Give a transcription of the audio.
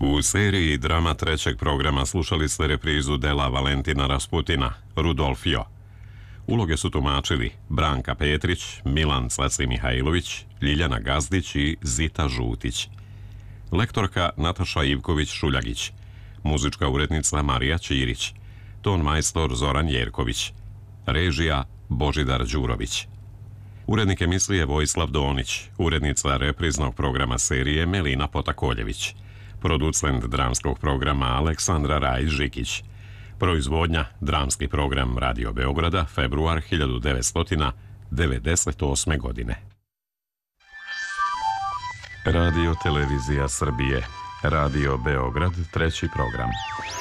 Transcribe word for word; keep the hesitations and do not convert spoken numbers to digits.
U seriji drama trećeg programa slušali ste reprizu dela Valentina Rasputina, Rudolfio. Uloge su tumačili Branka Petrić, Milan Caci-Mihajlović, Ljiljana Gazdić i Zita Žutić. Lektorka Nataša Ivković-Šuljagić, muzička urednica Marija Ćirić, ton majstor Zoran Jerković, režija Božidar Đurović. Urednik emisije Vojislav Donić, urednica repriznog programa serije Melina Potakoljević, producent dramskog programa Aleksandra Rajić-Žikić, proizvodnja dramski program Radio Beograda, februar hiljadu devetsto devedeset osme. godine. Radio Televizija Srbije, Radio Beograd, treći program.